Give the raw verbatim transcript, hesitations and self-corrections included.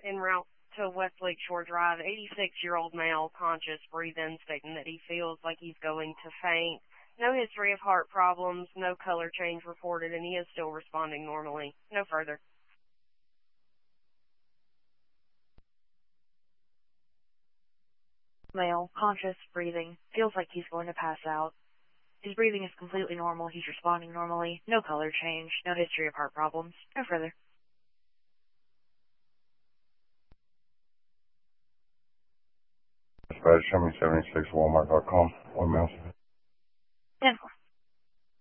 en route to West Lakeshore Drive, eighty-six-year-old male, conscious, breathing, stating that he feels like he's going to faint. No history of heart problems, no color change reported, and he is still responding normally. No further. Male, conscious, breathing, feels like he's going to pass out. His breathing is completely normal, he's responding normally, no color change, no history of heart problems. No further. Dispatch, show me seventy-six Walmart dot com. One mouse.